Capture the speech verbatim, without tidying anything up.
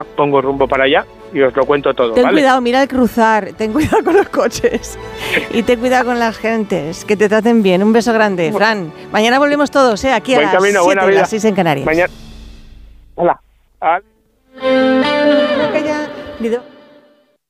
pongo rumbo para allá y os lo cuento todo. Ten ¿vale? cuidado, mira al cruzar, ten cuidado con los coches y ten cuidado con las gentes, que te traten bien. Un beso grande, Fran. Mañana volvemos todos, ¿eh? Aquí a Buen las camino, buena siete, vida. las seis en Canarias. Mañana. Hola. Ah. Creo que ya...